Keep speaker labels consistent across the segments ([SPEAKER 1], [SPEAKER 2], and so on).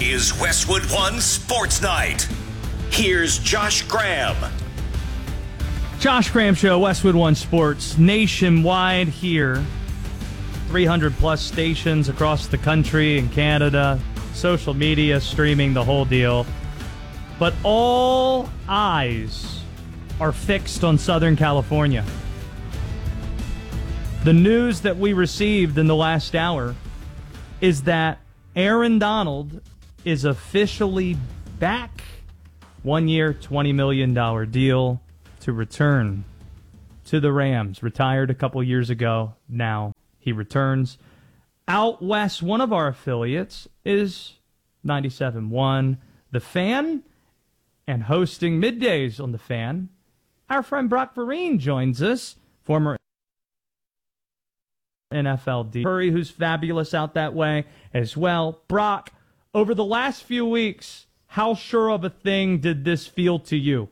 [SPEAKER 1] is Westwood One Sports Night. Here's Josh Graham.
[SPEAKER 2] Josh Graham Show, Westwood One Sports, nationwide here. 300-plus stations across the country and Canada. Social media, streaming, the whole deal. But all eyes are fixed on Southern California. The news that we received in the last hour is that Aaron Donald is officially back. 1 year, $20 million deal to return to the Rams. Retired a couple years ago. Now he returns. Out west, one of our affiliates is 97.1 The Fan, and hosting middays on The Fan, our friend Brock Vereen joins us, former NFL D. Curry, who's fabulous out that way as well. Brock, over the last few weeks, how sure of a thing did this feel to you?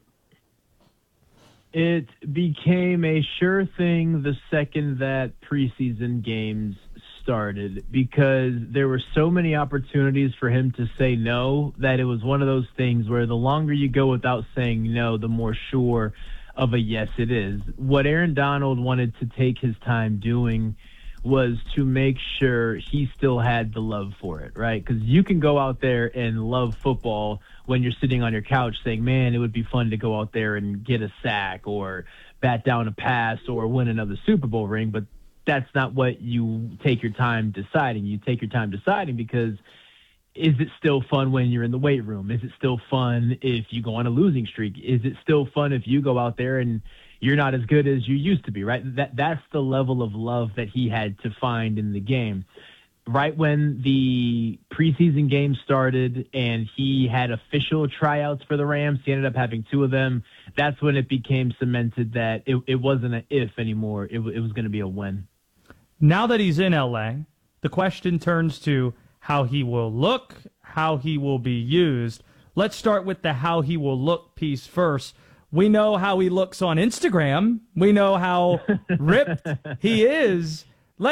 [SPEAKER 3] It became a sure thing the second that preseason games started, because there were so many opportunities for him to say no that it was one of those things where the longer you go without saying no, the more sure of a yes it is. What Aaron Donald wanted to take his time doing was to make sure he still had the love for it, right? Because you can go out there and love football when you're sitting on your couch saying, man, it would be fun to go out there and get a sack or bat down a pass or win another Super Bowl ring, but that's not what you take your time deciding. You take your time deciding because is it still fun when you're in the weight room? Is it still fun if you go on a losing streak? Is it still fun if you go out there and you're not as good as you used to be, right? That's the level of love that he had to find in the game. Right when the preseason game started and he had official tryouts for the Rams, he ended up having two of them. That's when it became cemented that it wasn't an if anymore. It was going to be a when.
[SPEAKER 2] Now that he's in L.A., the question turns to how he will look, how he will be used. Let's start with the how he will look piece first. We know how he looks on Instagram. We know how ripped he is.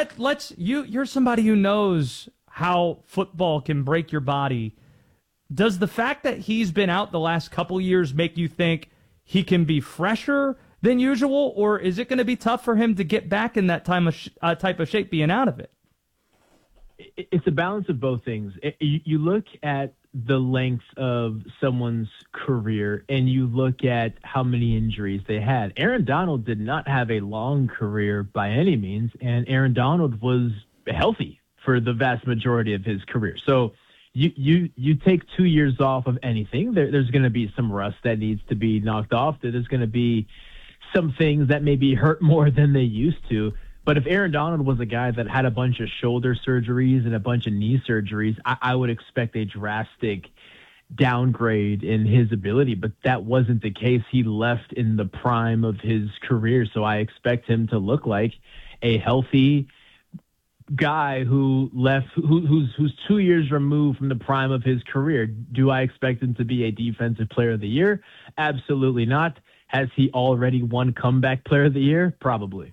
[SPEAKER 2] You're somebody who knows how football can break your body. Does the fact that he's been out the last couple years make you think he can be fresher than usual, or is it going to be tough for him to get back in that type of shape being out of it?
[SPEAKER 3] It's a balance of both things. You look at the length of someone's career and you look at how many injuries they had. Aaron Donald did not have a long career by any means, and Aaron Donald was healthy for the vast majority of his career. So you take 2 years off of anything, there's going to be some rust that needs to be knocked off. There's going to be some things that maybe hurt more than they used to. But if Aaron Donald was a guy that had a bunch of shoulder surgeries and a bunch of knee surgeries, I would expect a drastic downgrade in his ability. But that wasn't the case. He left in the prime of his career. So I expect him to look like a healthy guy who left, who's 2 years removed from the prime of his career. Do I expect him to be a defensive player of the year? Absolutely not. Has he already won comeback player of the year? Probably.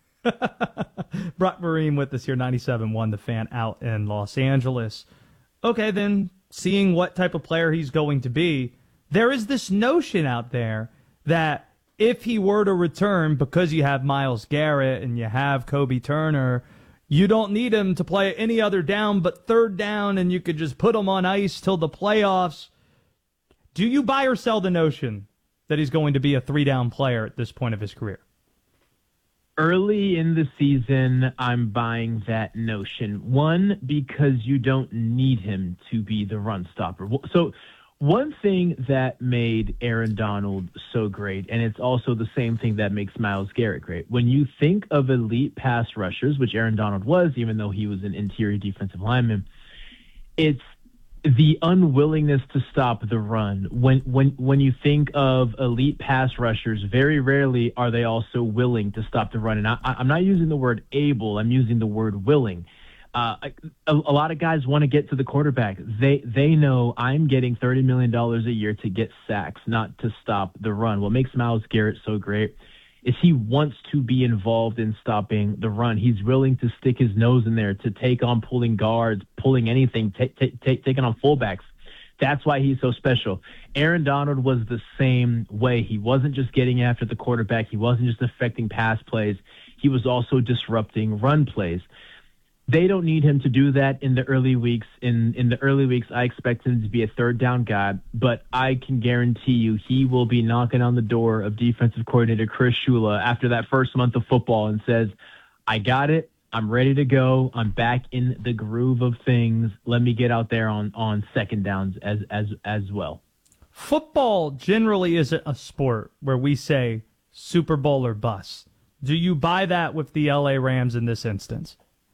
[SPEAKER 2] Brock Vereen with us here, 97.1 The Fan out in Los Angeles. Okay, then, seeing what type of player he's going to be, there is this notion out there that if he were to return, because you have Myles Garrett and you have Kobe Turner, you don't need him to play any other down but third down, and you could just put him on ice till the playoffs. Do you buy or sell the notion that he's going to be a three-down player at this point of his career?
[SPEAKER 3] Early in the season, I'm buying that notion. One, because you don't need him to be the run stopper. So one thing that made Aaron Donald so great, and it's also the same thing that makes Myles Garrett great. When you think of elite pass rushers, which Aaron Donald was, even though he was an interior defensive lineman, it's the unwillingness to stop the run. When you think of elite pass rushers, very rarely are they also willing to stop the run. And I'm not using the word able, I'm using the word willing. A lot of guys want to get to the quarterback. They know I'm getting $30 million a year to get sacks, not to stop the run. What makes Myles Garrett so great is he wants to be involved in stopping the run. He's willing to stick his nose in there, to take on pulling guards, pulling anything, taking on fullbacks, That's why he's so special. Aaron Donald was the same way. He wasn't just getting after the quarterback. He wasn't just affecting pass plays. He was also disrupting run plays. They don't need him to do that in the early weeks. In the early weeks, I expect him to be a third down guy, but I can guarantee you he will be knocking on the door of defensive coordinator Chris Shula after that first month of football and says, I got it. I'm ready to go. I'm back in the groove of things. Let me get out there on second downs as well.
[SPEAKER 2] Football generally isn't a sport where we say Super Bowl or bust. Do you buy that with the LA Rams in this instance?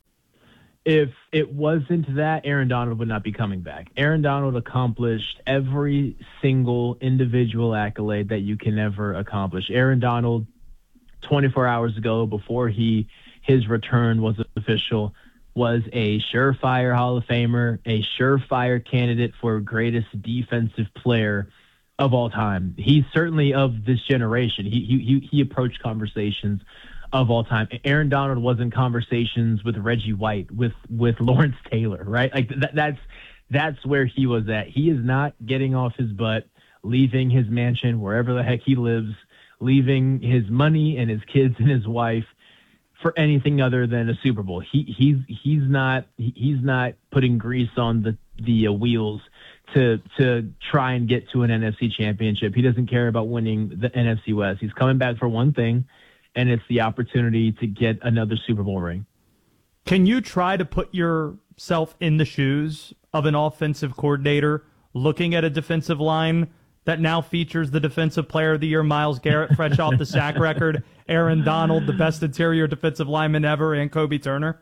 [SPEAKER 3] If it wasn't that, Aaron Donald would not be coming back. Aaron Donald accomplished every single individual accolade that you can ever accomplish. Aaron Donald, 24 hours ago, before his return was official, was a surefire Hall of Famer, a surefire candidate for greatest defensive player of all time. He's certainly of this generation. He approached conversations of all time. Aaron Donald was in conversations with Reggie White, with Lawrence Taylor, right? Like that's where he was at. He is not getting off his butt, leaving his mansion wherever the heck he lives, leaving his money and his kids and his wife for anything other than a Super Bowl. He's not putting grease on the wheels to try and get to an NFC championship. He doesn't care about winning the NFC West. He's coming back for one thing, and it's the opportunity to get another Super Bowl ring.
[SPEAKER 2] Can you try to put yourself in the shoes of an offensive coordinator looking at a defensive line that now features the Defensive Player of the Year, Myles Garrett, fresh off the sack record, Aaron Donald, the best interior defensive lineman ever, and Kobe Turner?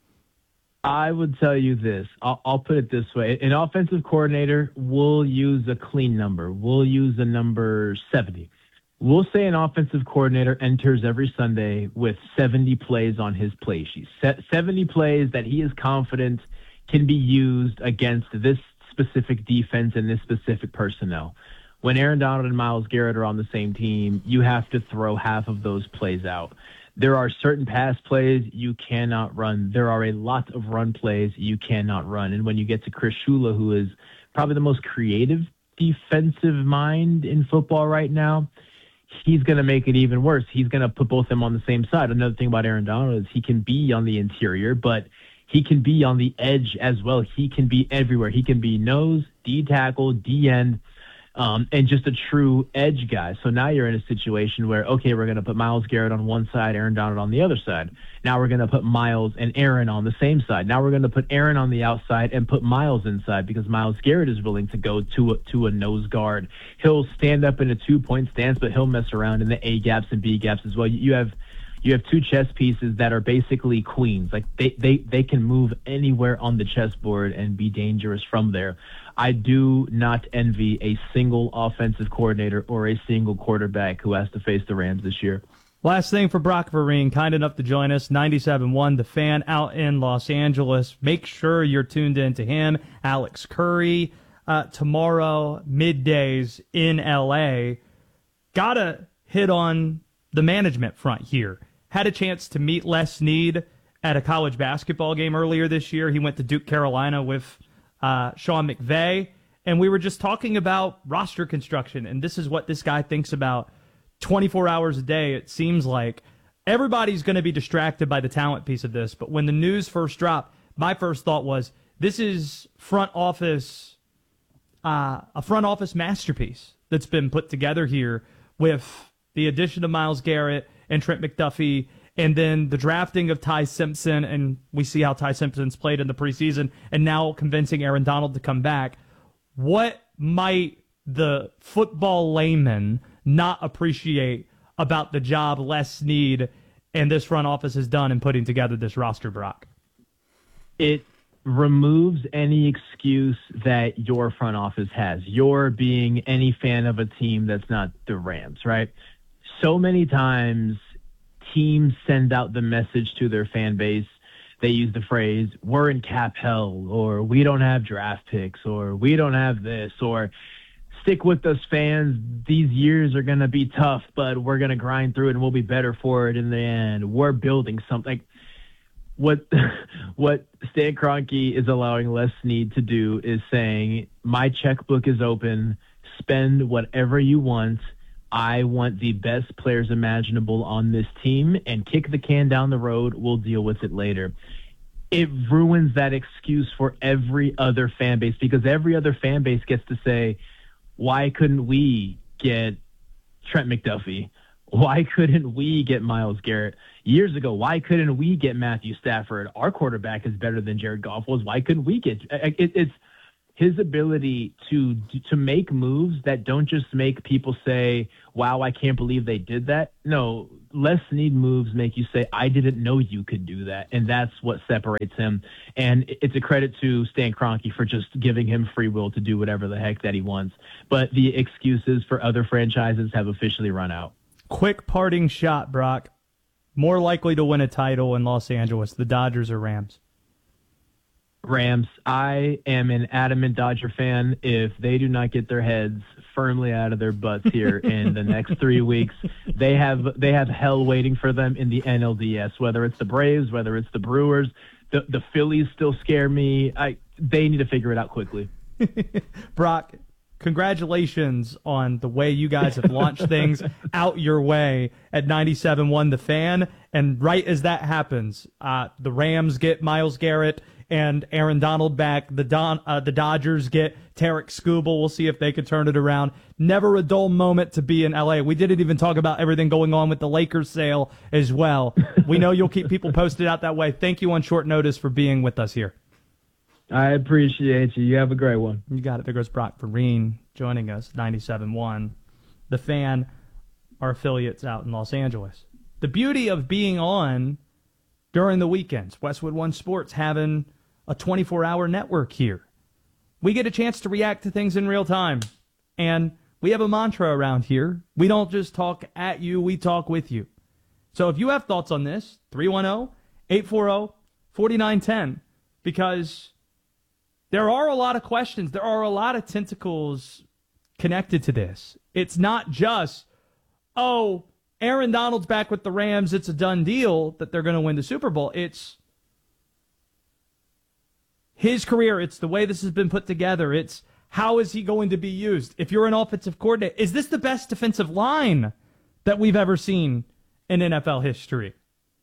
[SPEAKER 3] I would tell you this. I'll put it this way. An offensive coordinator will use a clean number. We'll use a number 70. We'll say an offensive coordinator enters every Sunday with 70 plays on his play sheet. 70 plays that he is confident can be used against this specific defense and this specific personnel. When Aaron Donald and Myles Garrett are on the same team, you have to throw half of those plays out. There are certain pass plays you cannot run. There are a lot of run plays you cannot run. And when you get to Chris Shula, who is probably the most creative defensive mind in football right now, he's going to make it even worse. He's going to put both of them on the same side. Another thing about Aaron Donald is he can be on the interior, but he can be on the edge as well. He can be everywhere. He can be nose, D tackle, D end, and just a true edge guy. So now you're in a situation where, okay, we're going to put Myles Garrett on one side, Aaron Donald on the other side. Now we're going to put Myles and Aaron on the same side. Now we're going to put Aaron on the outside and put Myles inside because Myles Garrett is willing to go to a nose guard. He'll stand up in a 2-point stance, but he'll mess around in the A gaps and B gaps as well. You have two chess pieces that are basically queens. Like they can move anywhere on the chessboard and be dangerous from there. I do not envy a single offensive coordinator or a single quarterback who has to face the Rams this year.
[SPEAKER 2] Last thing for Brock Vereen, kind enough to join us, 97.1, The Fan out in Los Angeles. Make sure you're tuned in to him, Alex Curry, tomorrow, middays in L.A. Gotta hit on the management front here. Had a chance to meet Les Snead at a college basketball game earlier this year. He went to Duke, Carolina with Sean McVay, and we were just talking about roster construction, and this is what this guy thinks about 24 hours a day. It seems like everybody's going to be distracted by the talent piece of this, but when the news first dropped, my first thought was, this is a front office masterpiece that's been put together here with the addition of Myles Garrett and Trent McDuffie, and then the drafting of Ty Simpson, and we see how Ty Simpson's played in the preseason, and now convincing Aaron Donald to come back. What might the football layman not appreciate about the job Les Snead and this front office has done in putting together this roster, Brock?
[SPEAKER 3] It removes any excuse that your front office has. You're being any fan of a team that's not the Rams, right? So many times teams send out the message to their fan base. They use the phrase, we're in cap hell, or we don't have draft picks, or we don't have this, or stick with us fans. These years are going to be tough, but we're going to grind through it and we'll be better for it in the end. We're building something. what Stan Kroenke is allowing Les Snead to do is saying, my checkbook is open. Spend whatever you want. I want the best players imaginable on this team, and kick the can down the road. We'll deal with it later. It ruins that excuse for every other fan base, because every other fan base gets to say, why couldn't we get Trent McDuffie? Why couldn't we get Myles Garrett? Years ago, why couldn't we get Matthew Stafford? Our quarterback is better than Jared Goff was. Why couldn't we get it's his ability to make moves that don't just make people say, wow, I can't believe they did that. No, Les Snead moves make you say, I didn't know you could do that. And that's what separates him. And it's a credit to Stan Kroenke for just giving him free will to do whatever the heck that he wants. But the excuses for other franchises have officially run out.
[SPEAKER 2] Quick parting shot, Brock. More likely to win a title in Los Angeles, the Dodgers or Rams?
[SPEAKER 3] Rams. I am an adamant Dodger fan. If they do not get their heads firmly out of their butts here in the next 3 weeks, they have hell waiting for them in the NLDS, whether it's the Braves, whether it's the Brewers. The Phillies still scare me. They need to figure it out quickly.
[SPEAKER 2] Brock, congratulations on the way you guys have launched things out your way at 97.1 The Fan. And right as that happens, the Rams get Myles Garrett and Aaron Donald back. The Dodgers get Tarek Skubal. We'll see if they can turn it around. Never a dull moment to be in L.A. We didn't even talk about everything going on with the Lakers sale as well. We know you'll keep people posted out that way. Thank you on short notice for being with us here.
[SPEAKER 3] I appreciate you. You have a great one.
[SPEAKER 2] You got it. There goes Brock Vereen joining us, 97.1. The Fan, our affiliates out in Los Angeles. The beauty of being on during the weekends, Westwood One Sports having a 24-hour network here. We get a chance to react to things in real time. And we have a mantra around here. We don't just talk at you, we talk with you. So if you have thoughts on this, 310-840-4910, because there are a lot of questions. There are a lot of tentacles connected to this. It's not just, oh, Aaron Donald's back with the Rams. It's a done deal that they're going to win the Super Bowl. It's his career. It's the way this has been put together. It's how is he going to be used? If you're an offensive coordinator, is this the best defensive line that we've ever seen in NFL history?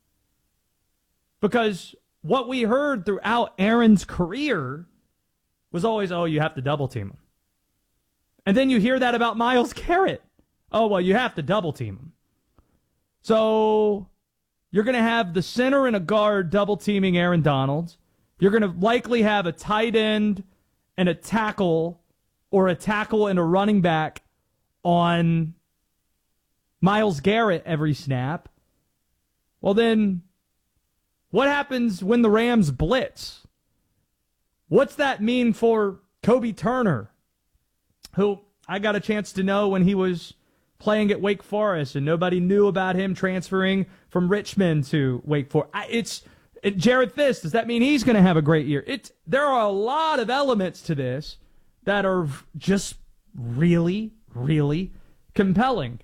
[SPEAKER 2] Because what we heard throughout Aaron's career was always, oh, you have to double team him. And then you hear that about Myles Garrett. Oh, well, you have to double team him. So you're going to have the center and a guard double teaming Aaron Donald. You're going to likely have a tight end and a tackle, or a tackle and a running back on Myles Garrett every snap. Well, then what happens when the Rams blitz? What's that mean for Kobe Turner, who I got a chance to know when he was playing at Wake Forest and nobody knew about him transferring from Richmond to Wake Forest? Jared Fisk, does that mean he's going to have a great year? There are a lot of elements to this that are just really, really compelling.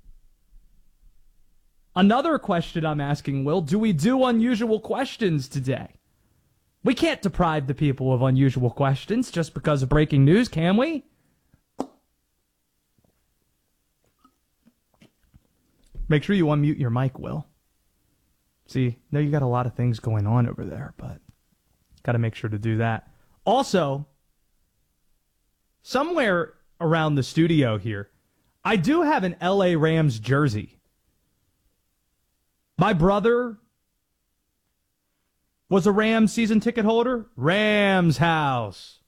[SPEAKER 2] Another question I'm asking, Will, do we do unusual questions today? We can't deprive the people of unusual questions just because of breaking news, can we? Make sure you unmute your mic, Will. See, know you got a lot of things going on over there, but got to make sure to do that. Also, somewhere around the studio here, I do have an LA Rams jersey. My brother was a Rams season ticket holder. Rams house.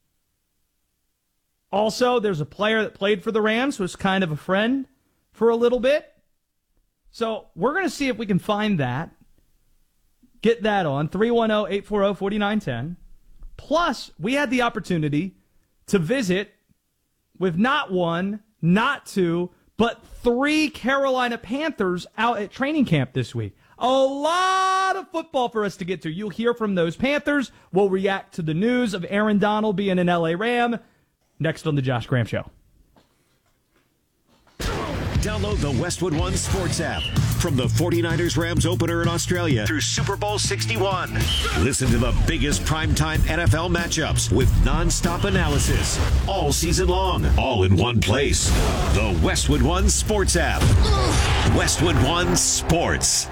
[SPEAKER 2] Also, there's a player that played for the Rams, was kind of a friend for a little bit. So we're going to see if we can find that. Get that on 310-840-4910. Plus, we had the opportunity to visit with not one, not two, but 3 Carolina Panthers out at training camp this week. A lot of football for us to get to. You'll hear from those Panthers. We'll react to the news of Aaron Donald being an LA Ram next on the Josh Graham Show.
[SPEAKER 1] Download the Westwood One Sports app. From the 49ers-Rams opener in Australia through Super Bowl 61. Listen to the biggest primetime NFL matchups with nonstop analysis all season long, all in one place. The Westwood One Sports app. Westwood One Sports.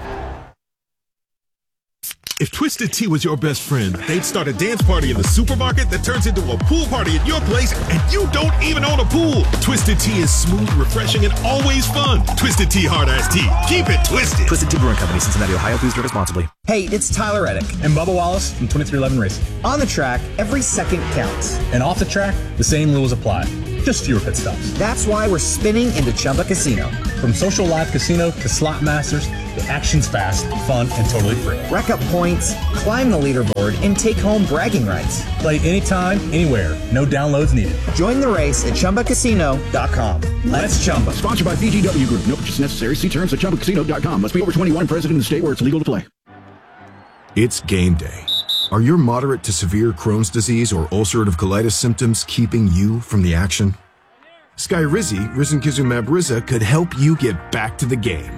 [SPEAKER 4] If Twisted Tea was your best friend, they'd start a dance party in the supermarket that turns into a pool party at your place, and you don't even own a pool. Twisted Tea is smooth, refreshing, and always fun. Twisted Tea Hard Iced Tea. Keep it twisted.
[SPEAKER 5] Twisted Tea Brewing Company, Cincinnati, Ohio. Please drink responsibly.
[SPEAKER 6] Hey, it's Tyler Reddick
[SPEAKER 7] and Bubba Wallace from 2311 Racing.
[SPEAKER 6] On the track, every second counts.
[SPEAKER 7] And off the track, the same rules apply. Just fewer pit stops.
[SPEAKER 6] That's why we're spinning into Chumba Casino.
[SPEAKER 7] From social live casino to slot masters, the action's fast, fun, and totally free.
[SPEAKER 6] Rack up points, climb the leaderboard, and take home bragging rights.
[SPEAKER 7] Play anytime, anywhere. No downloads needed.
[SPEAKER 6] Join the race at ChumbaCasino.com. Let's Chumba.
[SPEAKER 8] Sponsored by VGW Group. No purchase necessary. See terms at ChumbaCasino.com. Must be over 21 and present in the state where it's legal to play.
[SPEAKER 9] It's game day. Are your moderate to severe Crohn's disease or ulcerative colitis symptoms keeping you from the action? Skyrizi, risankizumab Riza, could help you get back to the game.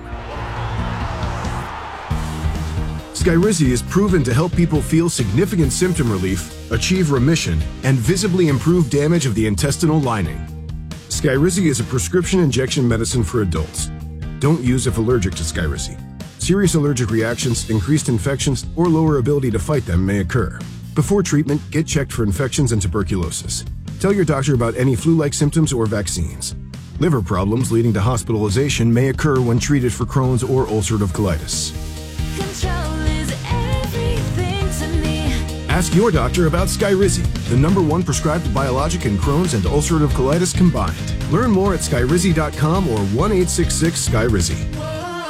[SPEAKER 9] Skyrizi is proven to help people feel significant symptom relief, achieve remission, and visibly improve damage of the intestinal lining. Skyrizi is a prescription injection medicine for adults. Don't use if allergic to Skyrizi. Serious allergic reactions, increased infections, or lower ability to fight them may occur. Before treatment, get checked for infections and tuberculosis. Tell your doctor about any flu-like symptoms or vaccines. Liver problems leading to hospitalization may occur when treated for Crohn's or ulcerative colitis.
[SPEAKER 10] Control is everything to me.
[SPEAKER 9] Ask your doctor about Skyrizi, the #1 prescribed biologic in Crohn's and ulcerative colitis combined. Learn more at skyrizi.com or 1-866-SKYRIZI.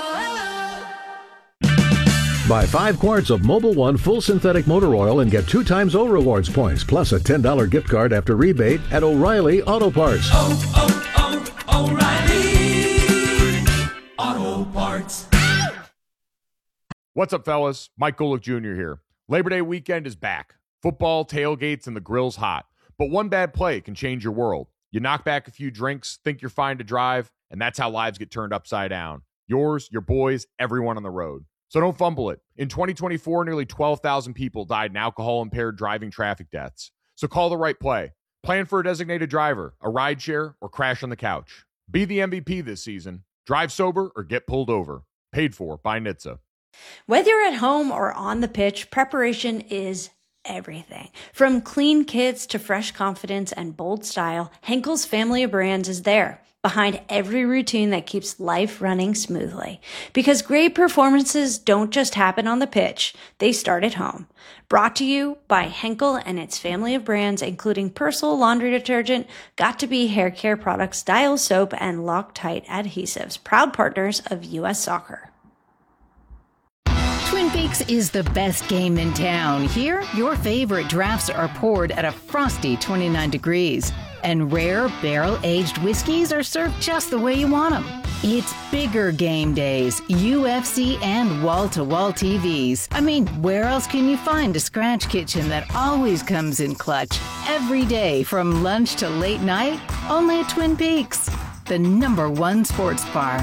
[SPEAKER 11] Buy 5 quarts of Mobil 1 full synthetic motor oil and get 2 times O Rewards points, plus a $10 gift card after rebate at O'Reilly Auto Parts.
[SPEAKER 10] O'Reilly Auto Parts.
[SPEAKER 12] What's up, fellas? Mike Golick Jr. here. Labor Day weekend is back. Football, tailgates, and the grill's hot. But one bad play can change your world. You knock back a few drinks, think you're fine to drive, and that's how lives get turned upside down. Yours, your boys, everyone on the road. So don't fumble it. In 2024, nearly 12,000 people died in alcohol-impaired driving traffic deaths. So call the right play. Plan for a designated driver, a rideshare, or crash on the couch. Be the MVP this season. Drive sober or get pulled over. Paid for by NHTSA.
[SPEAKER 13] Whether you're at home or on the pitch, preparation is everything. From clean kits to fresh confidence and bold style, Henkel's family of brands is there, behind every routine that keeps life running smoothly. Because great performances don't just happen on the pitch, they start at home. Brought to you by Henkel and its family of brands, including Persil laundry detergent, Got2b hair care products, Dial soap, and Loctite adhesives, proud partners of U.S. Soccer.
[SPEAKER 14] Twin Peaks is the best game in town. Here, your favorite drafts are poured at a frosty 29 degrees. And rare barrel-aged whiskeys are served just the way you want them. It's bigger game days, UFC, and wall-to-wall TVs. I mean, where else can you find a scratch kitchen that always comes in clutch? Every day, from lunch to late night, only at Twin Peaks, the #1 sports bar.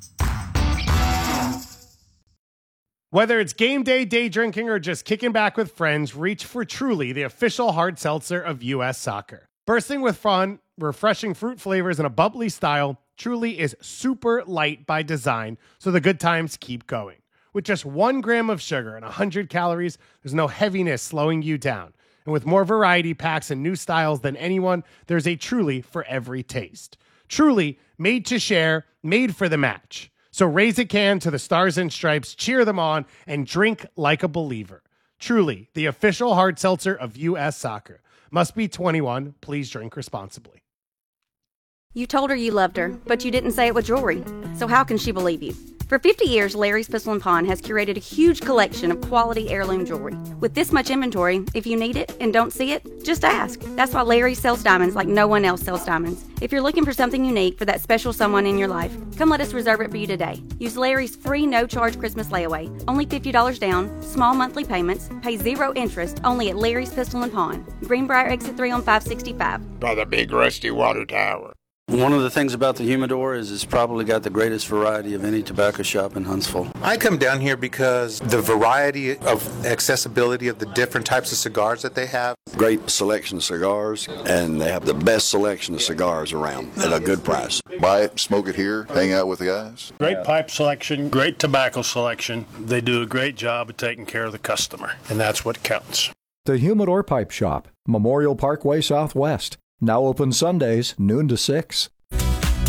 [SPEAKER 15] Whether it's game day, day drinking, or just kicking back with friends, reach for Truly, the official hard seltzer of U.S. Soccer. Bursting with fun, refreshing fruit flavors, and a bubbly style, Truly is super light by design, so the good times keep going. With just 1 gram of sugar and 100 calories, there's no heaviness slowing you down. And with more variety packs and new styles than anyone, there's a Truly for every taste. Truly, made to share, made for the match. So raise a can to the Stars and Stripes, cheer them on, and drink like a believer. Truly, the official hard seltzer of U.S. Soccer. Must be 21. Please drink responsibly.
[SPEAKER 16] You told her you loved her, but you didn't say it with jewelry. So how can she believe you? For 50 years, Larry's Pistol & Pawn has curated a huge collection of quality heirloom jewelry. With this much inventory, if you need it and don't see it, just ask. That's why Larry sells diamonds like no one else sells diamonds. If you're looking for something unique for that special someone in your life, come let us reserve it for you today. Use Larry's free no-charge Christmas layaway. Only $50 down, small monthly payments, pay 0 interest, only at Larry's Pistol & Pawn. Greenbrier Exit 3 on 565.
[SPEAKER 17] By the big rusty water tower. One of the things about the Humidor is it's probably got the greatest variety of any tobacco shop in Huntsville.
[SPEAKER 18] I come down here because the variety of accessibility of the different types of cigars that they have.
[SPEAKER 19] Great selection of cigars, and they have the best selection of cigars around at a good price.
[SPEAKER 20] Buy it, smoke it here, hang out with the guys.
[SPEAKER 21] Great pipe selection, great tobacco selection. They do a great job of taking care of the customer, and that's what counts.
[SPEAKER 22] The Humidor Pipe Shop, Memorial Parkway Southwest. Now open Sundays, noon to 6.